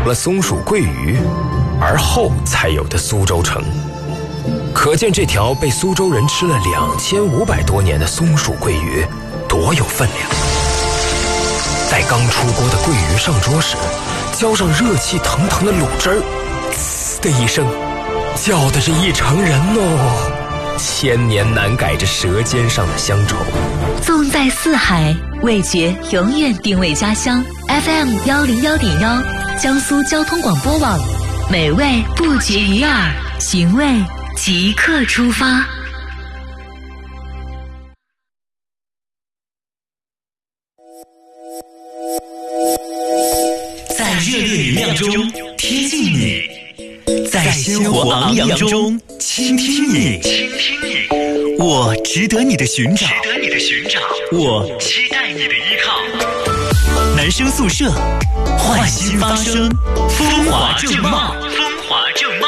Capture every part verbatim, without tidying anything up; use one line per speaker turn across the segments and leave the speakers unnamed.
了松鼠桂鱼，而后才有的苏州城。可见这条被苏州人吃了两千五百多年的松鼠桂鱼多有分量。在刚出锅的桂鱼上桌时，浇上热气腾腾的卤汁儿，呲的一声，叫的是一城人哦，千年难改这舌尖上的乡愁。
纵在四海，味觉永远定位家乡。F M 幺零幺点幺，江苏交通广播网，美味不绝于耳，寻味即刻出发。
在热烈明亮中贴近你，在鲜活昂扬中倾听你，倾听你，我值得你的寻找，值得你的寻找，我期待你的依靠。男生宿舍，焕新发声，风华正茂，风华正茂。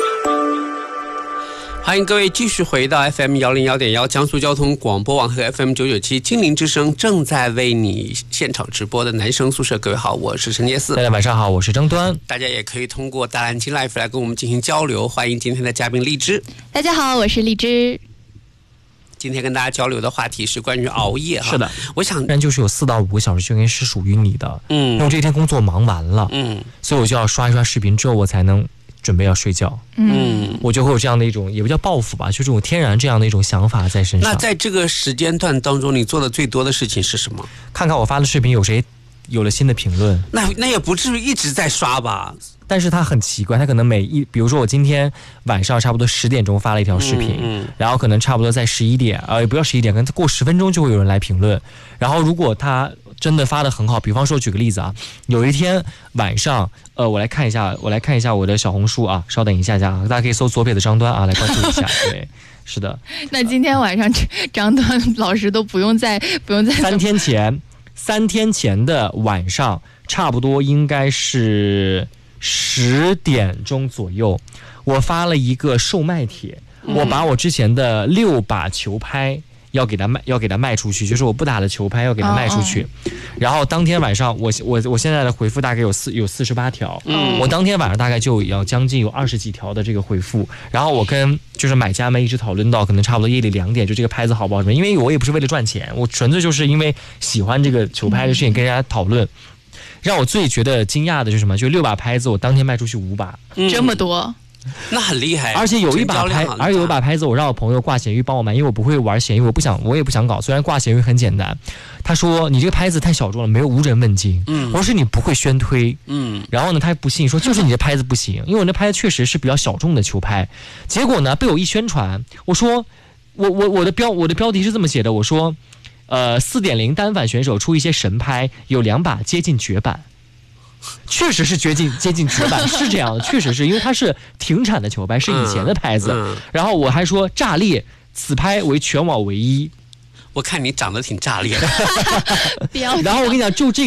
欢迎各位继续回到 F M 幺零幺点幺江苏交通广播网和 F M 九九七金陵之声正在为你现场直播的男生宿舍。各位好，我是陈杰四。
大家晚上好，我是张端。
大家也可以通过大蓝鲸 Life 来跟我们进行交流。欢迎今天的嘉宾荔枝。
大家好，我是荔枝。
今天跟大家交流的话题是关于熬夜哈。
是的，
我想，
不然就是有四到五个小时就应该是属于你的。嗯，因为我这一天工作忙完了，嗯，所以我就要刷一刷视频之后，我才能准备要睡觉。嗯，我就会有这样的一种，也不叫报复吧，就是我天然这样的一种想法在身上。
那在这个时间段当中，你做的最多的事情是什么？
看看我发的视频有谁有了新的评论。
那那也不至于一直在刷吧。
但是他很奇怪，他可能每一，比如说我今天晚上差不多十点钟发了一条视频，嗯嗯、然后可能差不多在十一点，呃，也不要十一点，可能过十分钟就会有人来评论。然后如果他真的发得很好，比方说举个例子啊，有一天晚上，呃，我来看一下，我来看一下我的小红书啊，稍等一下下，大家可以搜左撇子张端啊，来关注一下。对，是的。
那今天晚上张端老师都不用再不用再
三天前，三天前的晚上，差不多应该是十点钟左右，我发了一个售卖帖，我把我之前的六把球拍要给他卖，要给他卖出去，就是我不打的球拍要给他卖出去。哦、然后当天晚上，我我我现在的回复大概有四有四十八条，嗯，我当天晚上大概就要将近有二十几条的这个回复。然后我跟就是买家们一直讨论到可能差不多夜里两点，就这个拍子好不好什么？因为我也不是为了赚钱，我纯粹就是因为喜欢这个球拍的事情跟人家讨论。让我最觉得惊讶的就是什么？就六把拍子，我当天卖出去五把，
嗯、这么多，
那很厉害。
而且有一把拍，而且有一把拍子，我让我朋友挂闲鱼帮我买，因为我不会玩闲鱼，我不想，我也不想搞。虽然挂闲鱼很简单，他说你这个拍子太小众了，没有无人问津。嗯，我说你不会宣推。嗯，然后呢，他还不信，说就是你这拍子不行，因为我那拍子确实是比较小众的球拍。结果呢，被我一宣传，我说我我我的标我的标题是这么写的，我说。呃，四点零单反选手出一些神拍，有两把接近绝版，确实是接近接近绝版，是这样的，确实是因为它是停产的球拍，是以前的牌子。嗯嗯、然后我还说炸裂，此拍为全网唯一。
我看你长得挺炸裂的。
然后我跟你讲，就这个。